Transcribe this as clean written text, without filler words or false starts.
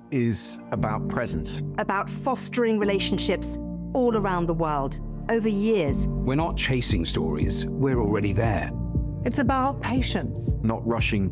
is about presence. About fostering relationships all around the world, over years. We're not chasing stories, we're already there. It's about patience. Not rushing